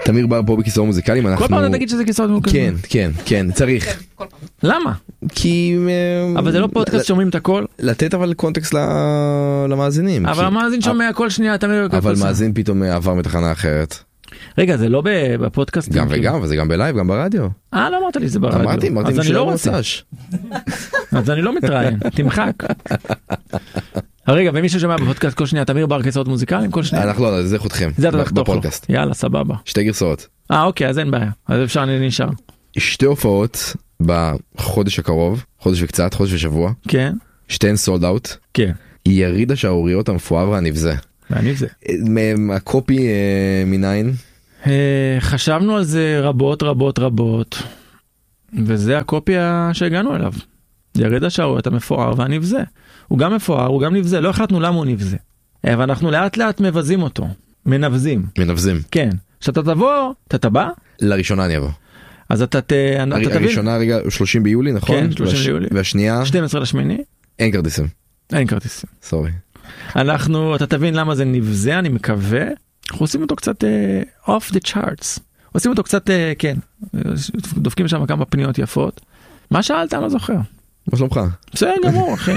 תמיר בר פה בכיסאות מוזיקליים, אנחנו... כל פעם תגיד שזה כיסאות מוזיקליים. כן, צריך. למה? כי... אבל זה לא פודקאסט שומעים את הכל? לתת אבל קונטקסט למאזינים. אבל המאזין שומע כל שנייה, תמיר... אבל מאזין פתאום עבר מתחנה אחרת. רגע, זה לא בפודקאסט? גם וגם, וזה גם בלייב, גם ברדיו. לא אמרת לי זה ברדיו. אמרתי אז אני לא רוצה. אז אני לא מתראיין, תמחק. רגע, ומישהו שומע בפודקאסט כל שנייה, תמיר בר כיסאות מוזיקליים כל שנייה? אנחנו לא, זה חותכם. זה אתה תחתוך לו. יאללה, סבבה. 2 גרסאות. אוקיי, אז אין בעיה. אז אפשר, אני נשאר. 2 הופעות בחודש הקרוב, חודש וקצת, חודש ושבוע. כן. 2 סולד אאוט. כן. יריד השערוריות המפואר והנבזה. והנבזה. הקופי מניין? חשבנו על זה רבות, וזה הקופי שהגענו אליו. יריד השערוריות המפואר והנבזה. הוא גם מפואר, הוא גם נבזה. לא החלטנו למה הוא נבזה. אבל אנחנו לאט לאט מבזים אותו. מנבזים. כן. שאתה תבוא, אתה בא? לראשונה אני אבוא. אז אתה תבין? הראשונה רגע 30 ביולי, נכון? כן, 30 ביולי. והשנייה? 12 לשמיני. אין כרטיסים. סורי. אתה תבין למה זה נבזה, אני מקווה. אנחנו עושים אותו קצת off the charts. עושים אותו קצת, כן. דופקים שם כמה פניות יפות. מה שאלת? אני לא זוכר. מה שלומך? בסדר גמור, אחי.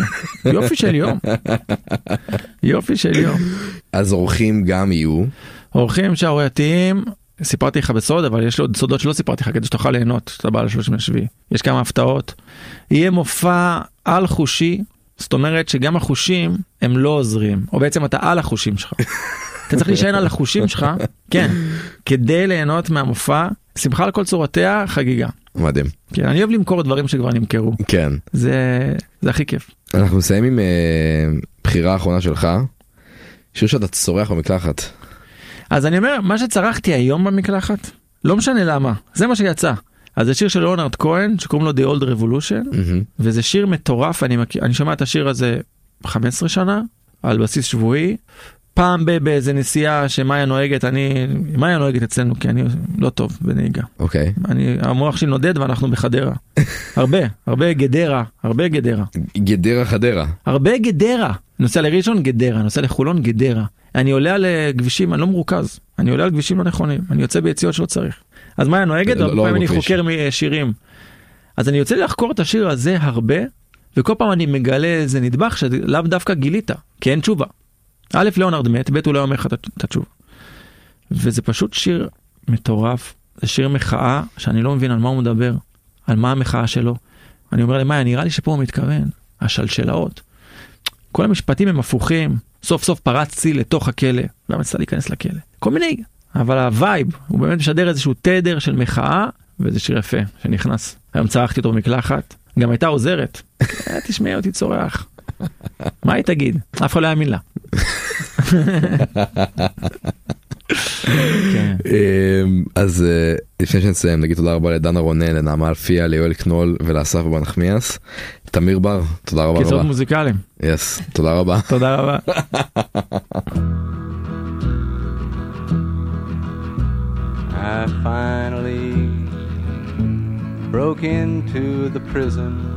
יופי של יום. אז אורחים גם יהיו? אורחים שערורייתיים, סיפרתי לך בסוד, אבל יש לו עוד סודות שלא סיפרתי לך, כדי שתוכל ליהנות, אתה בא ל-37. יש כמה הפתעות. יהיה מופע על חושי, זאת אומרת שגם החושים הם לא עוזרים, או בעצם אתה על החושים שלך. אתה צריך להישען על החושים שלך, כן, כדי ליהנות מהמופע, שמחה על כל צורותיה, חגיגה. מדהים. כן, אני אוהב למכור דברים שכבר נמכרו. כן. זה הכי כיף. אנחנו נסיים עם בחירה האחרונה שלך, שיר שאתה צורח במקלחת. אז אני אומר, מה שצרחתי היום במקלחת, לא משנה למה, זה מה שיצא. אז זה שיר של ליאונרד כהן, שקוראים לו The Old Revolution, וזה שיר מטורף, אני שומע את השיר הזה 15 שנה, על בסיס שבועי, פעם באיזה נסיעה שמאיה נוהגת, מאיה נוהגת אצלנו, כי אני לא טוב בנהיגה. אוקיי. המוח שלי נודד ואנחנו בחדרה. הרבה גדרה. גדרה חדרה. הרבה גדרה. נוסע לראשון גדרה, נוסע לחולון גדרה. אני עולה על כבישים, אני לא מרוכז. אני עולה על כבישים לא נכונים. אני יוצא ביציאות שלא צריך. אז מאיה נוהגת, הרבה פעמים אני חוקר משירים. אז אני יוצא לחקור את השיר הזה הרבה, וכל פעם אני מגלה איזה נדבך שלאו דווקא גילית, כי אין תשובה. א', ליאונרד מת, ב', הוא לא אומר לך את התשובה. וזה פשוט שיר מטורף, זה שיר מחאה שאני לא מבין על מה הוא מדבר, על מה המחאה שלו. אני אומר למאיה, נראה לי שפה הוא מתכוון, השלשלאות. כל המשפטים הם הפוכים, סוף סוף פרצתי לתוך הכלא, למה צריך להיכנס לכלא? כל מיני, אבל הווייב, הוא באמת משדר איזשהו תדר של מחאה, וזה שיר יפה שנכנס. היום צרחתי אותו במקלחת, גם הייתה עוזרת. תשמעי אותי צורח. מה היא תגיד? אף אחד לא יאמין לה. אז לפני שנסיים, נגיד תודה רבה לדנה רונן, לנעמה אלפיה, ליואל קנול ולאסף בן נחמיאס. תמיר בר, תודה רבה. כיסאות מוזיקליים. יס, תודה רבה. תודה רבה. I finally broke into the prison